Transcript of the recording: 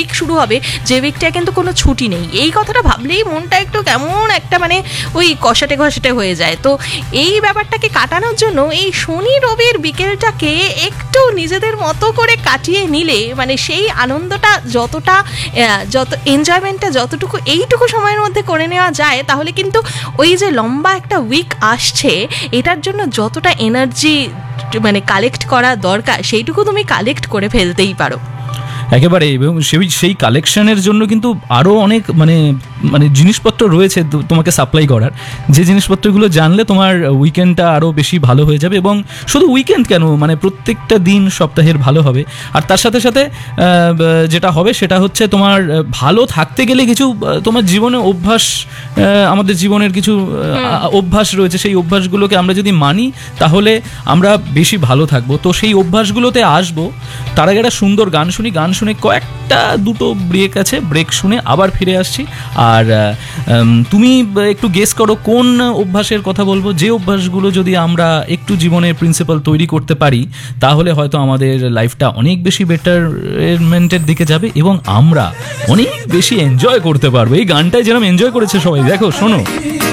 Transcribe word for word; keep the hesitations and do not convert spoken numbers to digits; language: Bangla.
উইক শুরু হবে, যে উইকটা কিন্তু কোনো ছুটি নেই। এই কথাটা ভাবলেই মনটা একটু কেমন একটা মানে ওই কষাটে ঘষাটে হয়ে যায়। তো এই ব্যাপারটাকে কাটানোর জন্য এই শনি রবির বিকেলটাকে একটু নিজেদের মতো করে কাটিয়ে নিলে মানে সেই আনন্দটা যতটা যত এনজয়মেন্টটা যতটুকু এইটুকু সময়ের মধ্যে করে নেওয়া যায়, তাহলে কিন্তু ওই যে লম্বা একটা উইক আসছে এটার জন্য যতটা এনার্জি মানে কালেক্ট করা দরকার সেইটুকু তুমি কালেক্ট করে ফেলতেই পারো একেবারে। এবং সেই সেই কালেকশনের জন্য কিন্তু আরও অনেক মানে মানে জিনিসপত্র রয়েছে তোমাকে সাপ্লাই করার, যে জিনিসপত্রগুলো জানলে তোমার উইকেন্ডটা আরও বেশি ভালো হয়ে যাবে। এবং শুধু উইকেন্ড কেন, মানে প্রত্যেকটা দিন সপ্তাহের ভালো হবে। আর তার সাথে সাথে যেটা হবে সেটা হচ্ছে তোমার ভালো থাকতে গেলে কিছু তোমার জীবনে অভ্যাস, আমাদের জীবনের কিছু অভ্যাস রয়েছে, সেই অভ্যাসগুলোকে আমরা যদি মানি তাহলে আমরা বেশি ভালো থাকবো। তো সেই অভ্যাসগুলোতে আসবো, তার আগে একটা সুন্দর গান শুনি, গান শুনে কয়েকটা দুটো ব্রেক আছে, ব্রেক শুনে আবার ফিরে আসছি। আর তুমি একটু গেস করো কোন অভ্যাসের কথা বলবো, যে অভ্যাসগুলো যদি আমরা একটু জীবনের প্রিন্সিপাল তৈরি করতে পারি তাহলে হয়তো আমাদের লাইফটা অনেক বেশি বেটারমেন্টের দিকে যাবে এবং আমরা অনেক বেশি এনজয় করতে পারবো। এই গানটাই যেরকম এনজয় করেছে সবাই, দেখো শোনো।